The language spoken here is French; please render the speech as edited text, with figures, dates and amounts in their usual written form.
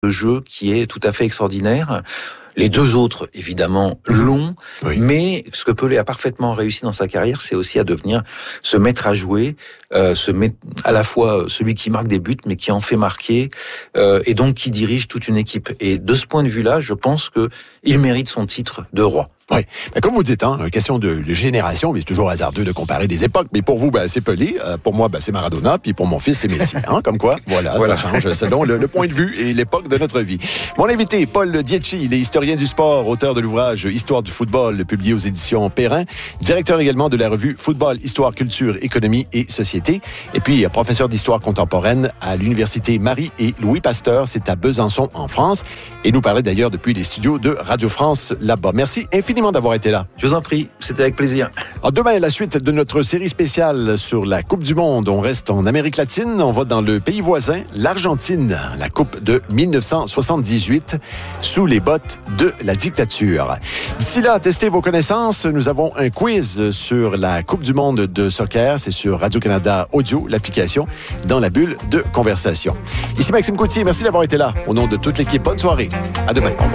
de jeu qui est tout à fait extraordinaire. Les deux autres, évidemment, longs, oui. Mais ce que Pelé a parfaitement réussi dans sa carrière, c'est aussi à devenir, se mettre à jouer, à la fois celui qui marque des buts, mais qui en fait marquer, et donc qui dirige toute une équipe. Et de ce point de vue-là, je pense que il mérite son titre de roi. Oui, mais comme vous dites, question de génération, mais c'est toujours hasardeux de comparer des époques. Mais pour vous, c'est Pelé, pour moi, c'est Maradona, puis pour mon fils, c'est Messi. Comme quoi, voilà, ça change selon le point de vue et l'époque de notre vie. Mon invité, Paul Dietschi, il est historien du sport, auteur de l'ouvrage Histoire du football, publié aux éditions Perrin, directeur également de la revue Football, Histoire, Culture, Économie et Société, et puis professeur d'histoire contemporaine à l'université Marie et Louis Pasteur, c'est à Besançon, en France, et nous parlait d'ailleurs depuis les studios de Radio France là-bas. Merci infiniment d'avoir été là. Je vous en prie, c'était avec plaisir. Alors demain, la suite de notre série spéciale sur la Coupe du Monde. On reste en Amérique latine, on va dans le pays voisin, l'Argentine, la Coupe de 1978, sous les bottes de la dictature. D'ici là, testez vos connaissances. Nous avons un quiz sur la Coupe du Monde de soccer. C'est sur Radio-Canada Audio, l'application, dans la bulle de conversation. Ici Maxime Coutier, merci d'avoir été là. Au nom de toute l'équipe, bonne soirée. À demain. Au revoir.